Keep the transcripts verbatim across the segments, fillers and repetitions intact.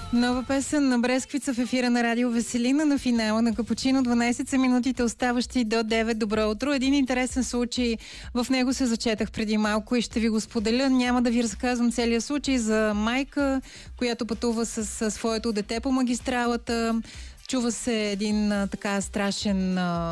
Нова песен на Бресквица в ефира на Радио Веселина на финала на Капучино. дванайсет са минутите оставащи до девет. Добро утро. Един интересен случай, в него се зачетах преди малко и ще ви го споделя. Няма да ви разказвам целият случай за майка, която пътува с, с своето дете по магистралата. Чува се един а, така страшен а,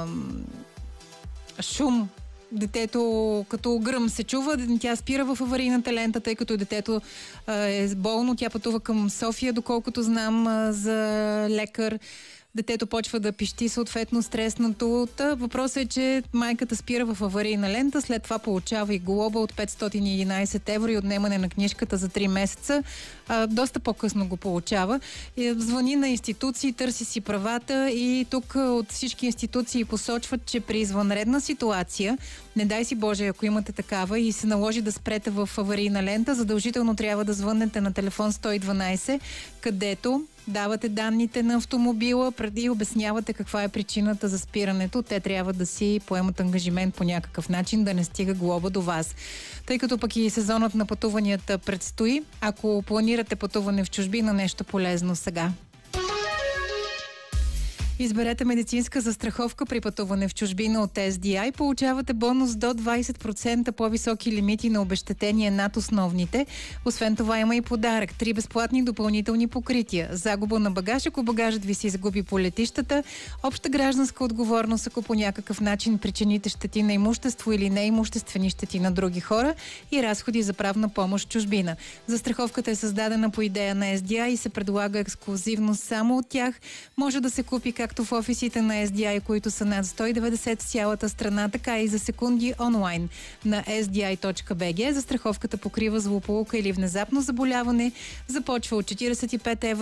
шум. Детето като гръм се чува, тя спира в аварийната лента, тъй като детето а, е болно. Тя пътува към София, доколкото знам, а, за лекар. Детето почва да пищи, съответно стреснато. Та въпросът е, че майката спира в аварийна лента, след това получава и глоба от петстотин и единайсет евро и отнемане на книжката за три месеца. А, доста по-късно го получава. И звъни на институции, търси си правата и тук от всички институции посочват, че при извънредна ситуация, не дай си Боже, ако имате такава и се наложи да спрете в аварийна лента, задължително трябва да звъннете на телефон сто и дванайсет, където давате данните на автомобила, преди обяснявате каква е причината за спирането. Те трябва да си поемат ангажимент по някакъв начин, да не стига глоба до вас. Тъй като пък и сезонът на пътуванията предстои, ако планирате пътуване в чужбина, нещо полезно сега. Изберете медицинска застраховка при пътуване в чужбина от Ес Ди Ай. Получавате бонус до двайсет процента по-високи лимити на обезщетение над основните. Освен това има и подарък. Три безплатни допълнителни покрития. Загуба на багаж, ако багажът ви се изгуби по летищата. Обща гражданска отговорност, ако по някакъв начин причините щети на имущество или неимуществени щети на други хора. И разходи за правна помощ в чужбина. Застраховката е създадена по идея на Ес Ди Ай и се предлага ексклузивно само от тях. Може да се купи как както в офисите на Ес Ди Ай, които са над сто и деветдесет в цялата страна, така и за секунди онлайн на ес ди ай точка би джи. Застраховката покрива злополука или внезапно заболяване. Започва от четирийсет и пет евро